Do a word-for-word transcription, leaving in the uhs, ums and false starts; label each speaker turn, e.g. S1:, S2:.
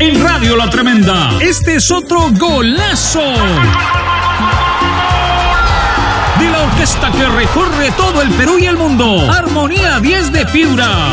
S1: en Radio La Tremenda. Este es otro golazo de la orquesta que recorre todo el Perú y el mundo. Armonía diez de Piura.